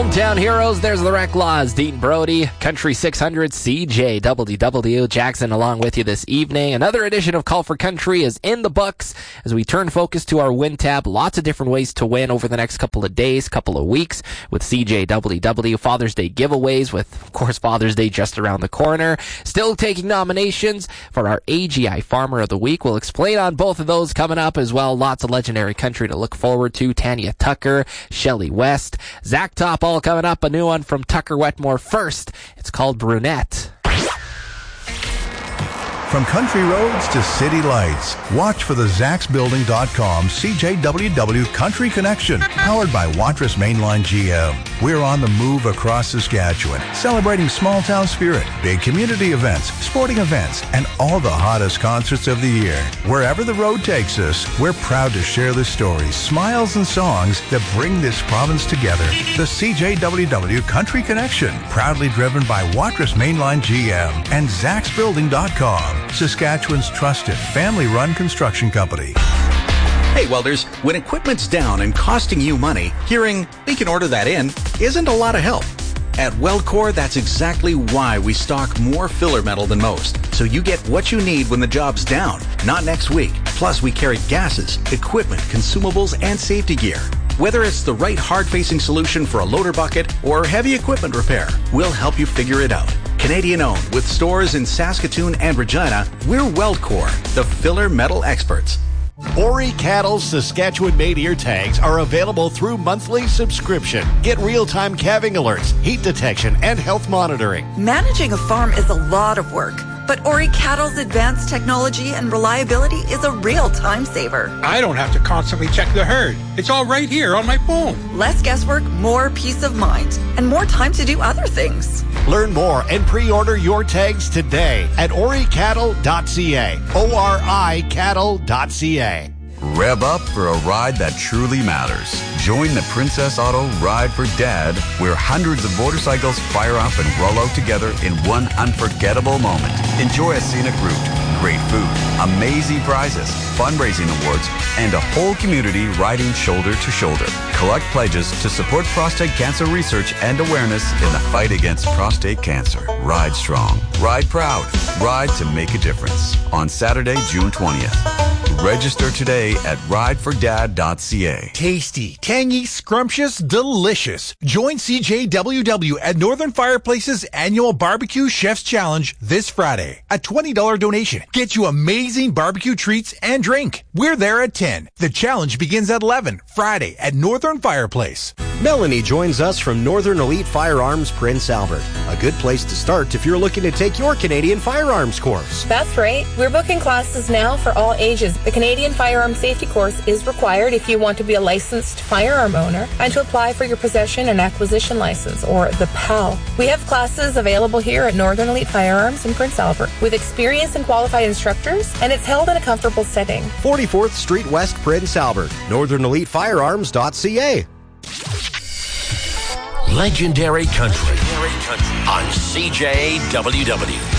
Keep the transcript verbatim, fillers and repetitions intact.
Hometown Heroes, there's the Reclaws, Dean Brody, Country six hundred, C J W W, Jackson along with you this evening. Another edition of Call for Country is in the books as we turn focus to our win tab. Lots of different ways to win over the next couple of days, couple of weeks with C J W W. Father's Day giveaways with, of course, Father's Day just around the corner. Still taking nominations for our A G I Farmer of the Week. We'll explain on both of those coming up as well. Lots of legendary country to look forward to. Tanya Tucker, Shelley West, Zach Top, all coming up. A new one from Tucker Wetmore first. It's called Brunette. From country roads to city lights, watch for the Zax Building dot com C J W W Country Connection, powered by Watrous Mainline G M. We're on the move across Saskatchewan, celebrating small-town spirit, big community events, sporting events, and all the hottest concerts of the year. Wherever the road takes us, we're proud to share the stories, smiles, and songs that bring this province together. The C J W W Country Connection, proudly driven by Watrous Mainline G M and Zax Building dot com. Saskatchewan's trusted family-run construction company. Hey welders, when equipment's down and costing you money, hearing we can order that in isn't a lot of help. At Weldcore, that's exactly why we stock more filler metal than most, so you get what you need when the job's down, not next week. Plus, we carry gases, equipment, consumables, and safety gear. Whether it's the right hard-facing solution for a loader bucket or heavy equipment repair, we'll help you figure it out. Canadian-owned, with stores in Saskatoon and Regina, we're Weldcore, the filler metal experts. Ori Cattle's Saskatchewan-made ear tags are available through monthly subscription. Get real-time calving alerts, heat detection, and health monitoring. Managing a farm is a lot of work, but Ori Cattle's advanced technology and reliability is a real time saver. I don't have to constantly check the herd. It's all right here on my phone. Less guesswork, more peace of mind, and more time to do other things. Learn more and pre-order your tags today at ori cattle dot c a. O R I cattle dot c a. Rev up for a ride that truly matters. Join the Princess Auto Ride for Dad, where hundreds of motorcycles fire up and roll out together in one unforgettable moment. Enjoy a scenic route, great food, amazing prizes, fundraising awards, and a whole community riding shoulder to shoulder. Collect pledges to support prostate cancer research and awareness in the fight against prostate cancer. Ride strong. Ride proud. Ride to make a difference. On Saturday, June twentieth. Register today at ride for dad dot c a. Tasty, tangy, scrumptious, delicious. Join C J W W at Northern Fireplace's annual Barbecue Chef's Challenge this Friday. A twenty dollars donation gets you amazing barbecue treats and drink. We're there at ten. The challenge begins at eleven, Friday at Northern Fireplace. Melanie joins us from Northern Elite Firearms Prince Albert. A good place to start if you're looking to take your Canadian firearms course. That's right. We're booking classes now for all ages. The Canadian Firearm Safety Course is required if you want to be a licensed firearm owner and to apply for your possession and acquisition license, or the P A L. We have classes available here at Northern Elite Firearms in Prince Albert with experienced and qualified instructors, and it's held in a comfortable setting. forty-fourth Street West, Prince Albert. northern elite firearms dot c a. Legendary Country on C J W W.